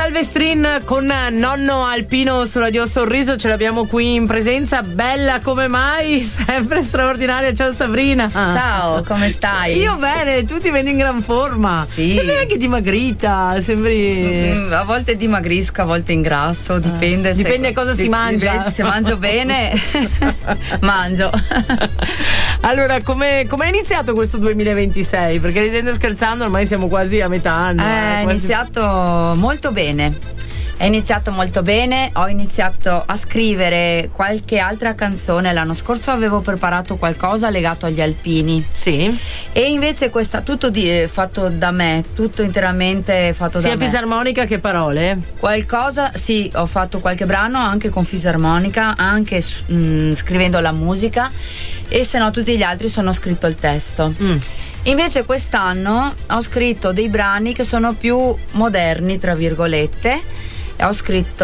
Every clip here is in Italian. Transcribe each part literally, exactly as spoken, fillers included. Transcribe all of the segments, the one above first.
Salvestrin con Nonno Alpino su Radio Sorriso, ce l'abbiamo qui in presenza, bella come mai, sempre straordinaria. Ciao Sabrina. Ciao, come stai? Io bene, tu ti vedi in gran forma. Sì. Sembri anche dimagrita, sembri... Mm, a volte dimagrisco, a volte ingrasso, dipende. Ah, dipende se, cosa si mangia. Dipende, se mangio bene, mangio. Allora, come è iniziato questo duemilaventisei? Perché ridendo e scherzando ormai siamo quasi a metà anno. È eh, quasi... iniziato molto bene. È iniziato molto bene, ho iniziato a scrivere qualche altra canzone. L'anno scorso avevo preparato qualcosa legato agli alpini. Sì. E invece questa, tutto di, fatto da me, tutto interamente fatto sia da me. Sia fisarmonica che parole? Qualcosa, sì, ho fatto qualche brano anche con fisarmonica, anche mh, scrivendo la musica, e se no tutti gli altri sono scritto il testo. Mm. Invece quest'anno ho scritto dei brani che sono più moderni, tra virgolette. Ho scritto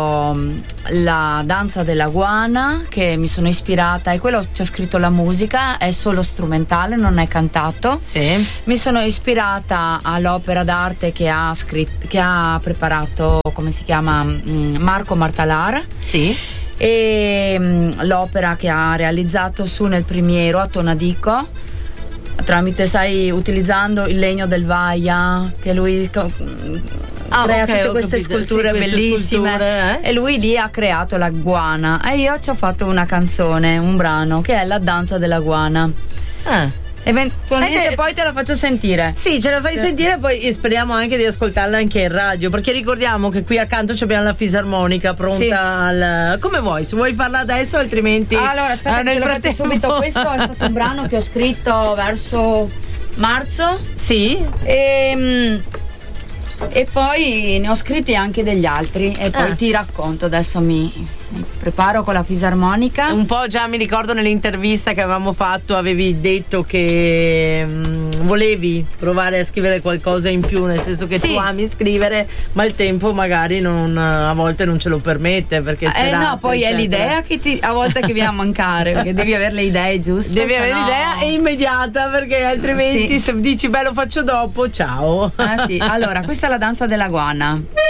La danza della guana, che mi sono ispirata, e quello ci ho scritto la musica, è solo strumentale, non è cantato. Sì. Mi sono ispirata all'opera d'arte che ha scritto, che ha preparato, come si chiama, Marco Martalar. Sì. E mh, l'opera che ha realizzato su nel Primiero a Tonadico, tramite, sai, utilizzando il legno del Vaia, che lui ah, crea okay, tutte queste capito. sculture sì, queste bellissime sculture, eh? E lui lì ha creato la guana, e io ci ho fatto una canzone, un brano che è La danza della guana. Ah. Eventualmente te... poi te la faccio sentire. Sì, ce la fai sentire, poi speriamo anche di ascoltarla anche in radio, perché ricordiamo che qui accanto abbiamo la fisarmonica pronta. Sì. Al... come vuoi, se vuoi farla adesso, altrimenti allora aspetta, eh, che te lo faccio subito. Questo è stato un brano che ho scritto verso marzo. Sì. E, e poi ne ho scritti anche degli altri, e poi ah. ti racconto. Adesso mi preparo con la fisarmonica. Un po' già mi ricordo nell'intervista che avevamo fatto, avevi detto che mh, volevi provare a scrivere qualcosa in più, nel senso che sì. tu ami scrivere, ma il tempo magari non, a volte non ce lo permette, perché eh serate, no, poi eccetera. È l'idea che ti, a volte che viene a mancare, perché devi avere le idee giuste. Devi avere no... l'idea e immediata, perché altrimenti sì. se dici beh lo faccio dopo, ciao. Ah sì, allora questa è La danza della guana.